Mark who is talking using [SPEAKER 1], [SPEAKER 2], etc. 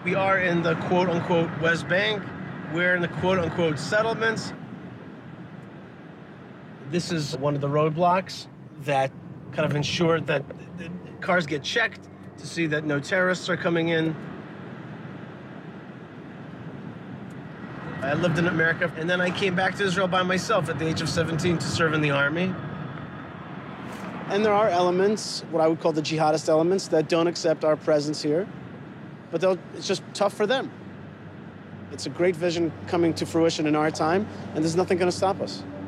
[SPEAKER 1] We are in the quote-unquote West Bank. We're in the quote-unquote settlements. This is one of the roadblocks that kind of ensure that the cars get checked to see that no terrorists are coming in. I lived in America, and then I came back to Israel by myself at the age of 17 to serve in the army.
[SPEAKER 2] And there are elements, what I would call the jihadist elements, that don't accept our presence here. But it's just tough for them. It's a great vision coming to fruition in our time, and there's nothing going to stop us.